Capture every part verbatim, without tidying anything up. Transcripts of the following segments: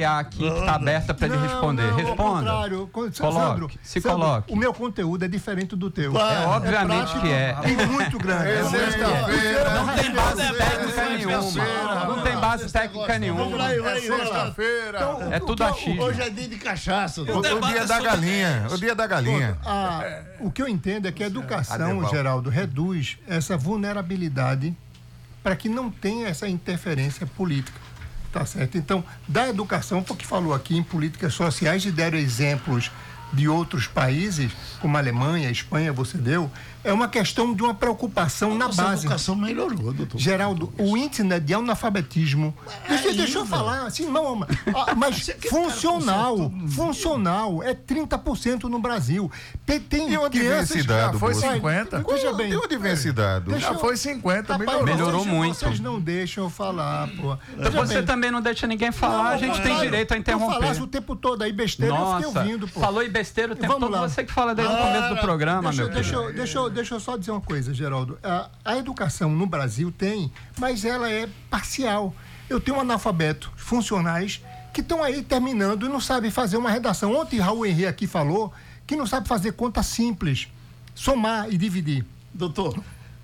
I A aqui que está aberta para ele responder. Não, Responda. ao contrário. Coloque, Sandro, se Sandro, coloque. O meu conteúdo é diferente do teu. É, é obviamente prático, que é. E muito grande. É sexta-feira. Não tem base técnica nenhuma. Não tem base técnica nenhuma. Vamos lá, É sexta-feira. Então, É tudo achismo. Hoje é dia de cachaça. O, o dia da galinha. O dia da galinha. Ah, o que eu entendo é que a educação, Adeval. Geraldo, reduz essa vulnerabilidade para que não tenha essa interferência política. Tá certo? Então, da educação, porque falou aqui em políticas sociais e deram exemplos de outros países, como a Alemanha, a Espanha, você deu, é uma questão de uma preocupação na Nossa, base. A educação melhorou, doutor. Geraldo, o índice né, de analfabetismo. Deixa, ainda? deixa eu falar, assim, não, mas, ah, mas funcional, funcional é trinta por cento no Brasil. Tem, tem E onde crianças- vem esse dado, Já foi Bolsa? cinquenta. Veja bem. E onde vem esse dado? Deixa Já eu- foi cinquenta, Rapaz, melhorou. Melhorou vocês, muito. Vocês não deixam eu falar, pô. Então Veja você bem, também não deixa ninguém falar, não, a gente tem contrário, direito a Tu interromper. falasse o tempo todo aí besteira, eu Nossa, fiquei ouvindo, pô. falou em besteira o tempo Vamos todo, lá. você que fala desde o começo do programa, Deixa, meu deixa, filho. eu- deixa, eu- deixa eu só dizer uma coisa, Geraldo. A, a educação no Brasil tem, mas ela é parcial. Eu tenho analfabetos funcionais que estão aí terminando e não sabem fazer uma redação. Ontem Raul Henrique aqui falou que não sabe fazer conta simples, somar e dividir. Doutor,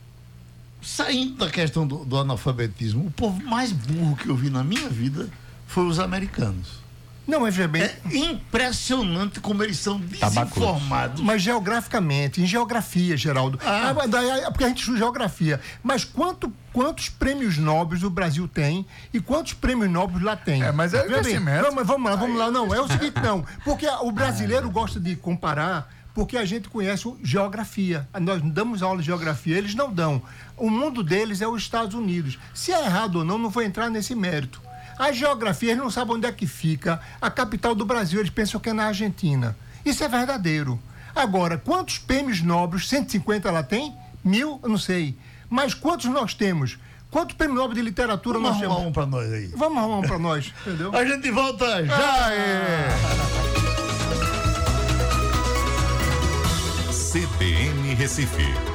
saindo da questão do, do analfabetismo, o povo mais burro que eu vi na minha vida foi os americanos. Não, é bem. É impressionante como eles são Tabacudos. desinformados. Mas geograficamente, em geografia, Geraldo. Ah. Ah, daí, porque a gente estuda geografia. Mas quanto, quantos prêmios nobres o Brasil tem e quantos prêmios nobres lá tem? É, mas é Veja bem, investimento. Vamos, vamos lá, vamos lá. Não, é o seguinte, não. Porque o brasileiro gosta de comparar, porque a gente conhece o- geografia. Nós damos aula de geografia, eles não dão. O mundo deles é os Estados Unidos. Se é errado ou não, não vou entrar nesse mérito. A geografia, eles não sabem onde é que fica a capital do Brasil, eles pensam que é na Argentina. Isso é verdadeiro. Agora, quantos prêmios nobres, cento e cinquenta ela tem? Mil? Eu não sei. Mas quantos nós temos? Quantos prêmios nobres de literatura Vamos nós arrumar temos? um pra nós aí. Vamos arrumar um pra nós, entendeu? A gente volta já. C B N Recife.